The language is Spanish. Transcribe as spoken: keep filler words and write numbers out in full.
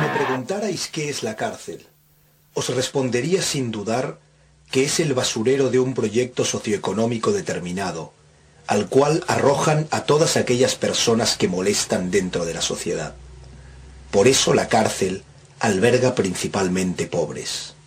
me preguntarais qué es la cárcel, os respondería sin dudar que es el basurero de un proyecto socioeconómico determinado, al cual arrojan a todas aquellas personas que molestan dentro de la sociedad. Por eso la cárcel alberga principalmente pobres.